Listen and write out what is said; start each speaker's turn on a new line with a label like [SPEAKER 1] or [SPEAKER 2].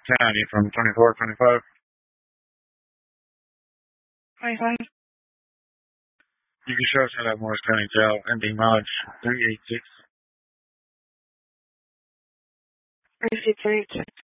[SPEAKER 1] County from 2425.
[SPEAKER 2] 25.
[SPEAKER 1] You can show us at Morris County Jail, ending mileage 386.
[SPEAKER 2] 386.